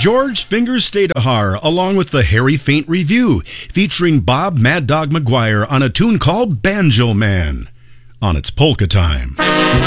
George Fingers Stadahar, along with the Harry Faint Review, featuring Bob Mad Dog McGuire on a tune called Banjo Man on its Polka Time.